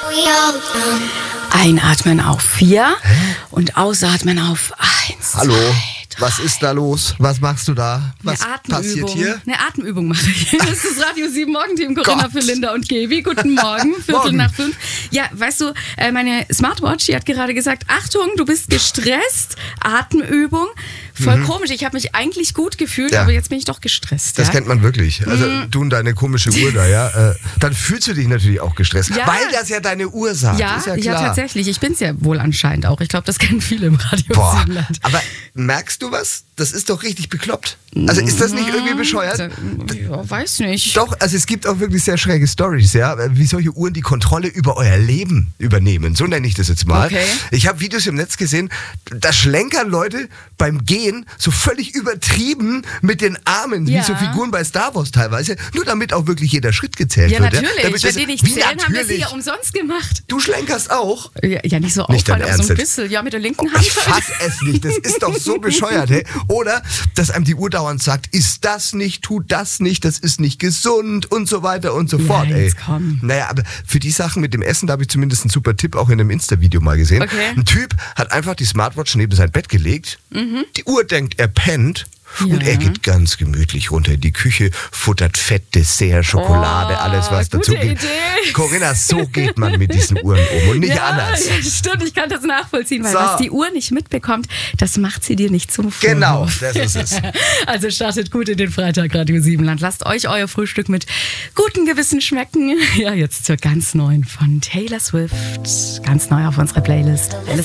Einatmen auf 4 und ausatmen auf 1. Hallo, 2, 3. was ist da los? Was machst du da? Was passiert hier? Eine Atemübung mache ich. Das ist das Radio 7 Morgenteam, Corinna, für Linda und Gaby. Guten Morgen, Viertel nach 5. Ja, weißt du, meine Smartwatch, die hat gerade gesagt, Achtung, du bist gestresst, Atemübung. Voll komisch, ich habe mich eigentlich gut gefühlt, aber jetzt bin ich doch gestresst. Das kennt man wirklich. Also du und deine komische Uhr da, ja. Dann fühlst du dich natürlich auch gestresst, weil das ja deine Uhr sagt. Ja, ist ja klar. tatsächlich. Ich bin es ja wohl anscheinend auch. Ich glaube, das kennen viele im Radio. Aber merkst du was? Das ist doch richtig bekloppt. Also ist das nicht irgendwie bescheuert? Ja, weiß nicht. Doch, also es gibt auch wirklich sehr schräge Storys, ja, wie solche Uhren die Kontrolle über euer Leben übernehmen. So nenne ich das jetzt mal. Okay. Ich habe Videos im Netz gesehen, da schlenkern Leute beim Gehen so völlig übertrieben mit den Armen, wie so Figuren bei Star Wars teilweise, nur damit auch wirklich jeder Schritt gezählt wird. Ja, natürlich. Wenn die nicht zählen, haben wir sie ja umsonst gemacht. Du schlenkerst auch? Ja, nicht so nicht auffallend, aber so ein bisschen. Ja, mit der linken Hand. Ich fass es nicht. Das ist doch so bescheuert, hey. Oder, dass einem die Uhr dauernd sagt, isst das nicht, tut das nicht, das ist nicht gesund und so weiter und so fort, ey. Komm. Naja, aber für die Sachen mit dem Essen, da habe ich zumindest einen super Tipp auch in einem Insta-Video mal gesehen. Okay. Ein Typ hat einfach die Smartwatch neben sein Bett gelegt. Die Uhr denkt, er pennt. Und er geht ganz gemütlich runter in die Küche, futtert Fett, Dessert, Schokolade, alles was dazu geht. Corinna, so geht man mit diesen Uhren um und nicht anders. Ja, stimmt, ich kann das nachvollziehen, weil was die Uhr nicht mitbekommt, das macht sie dir nicht zum Vorwurf. Genau, das ist es. Also startet gut in den Freitag, Radio 7 Land. Lasst euch euer Frühstück mit gutem Gewissen schmecken. Ja, jetzt zur ganz neuen von Taylor Swift. Ganz neu auf unserer Playlist.